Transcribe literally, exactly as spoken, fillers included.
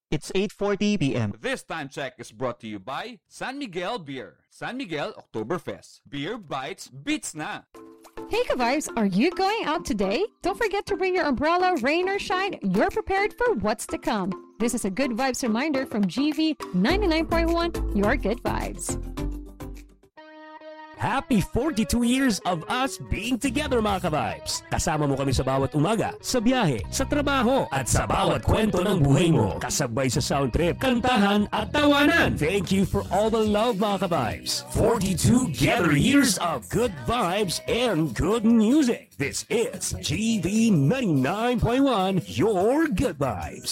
It's eight forty p m This time check is brought to you by San Miguel Beer. San Miguel Oktoberfest. Beer bites, beats na! Hey Ka-Vibes, are you going out today? Don't forget to bring your umbrella, rain or shine. You're prepared for what's to come. This is a Good Vibes reminder from G V ninety-nine point one, your Good Vibes. Happy forty-two years of us being together, mga ka-vibes. Kasama mo kami sa bawat umaga, sa biyahe, sa trabaho, at sa bawat kwento ng buhay mo. Kasabay sa sound trip, kantahan at tawanan. Thank you for all the love, mga ka-vibes. forty-two together years of good vibes and good music. This is G V ninety-nine point one, your Good Vibes.